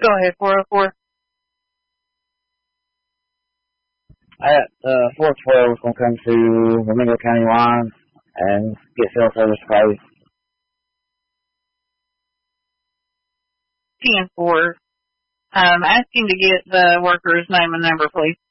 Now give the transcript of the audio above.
Go ahead, 404. 412 is going to come to Flamingo County line and get cell service closed. 10-4. Asking to get the worker's name and number, please.